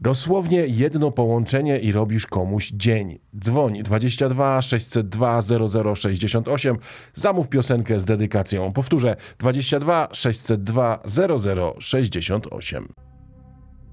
Dosłownie jedno połączenie i robisz komuś dzień. Dzwoń 22 602 0068, zamów piosenkę z dedykacją. Powtórzę 22 602 0068.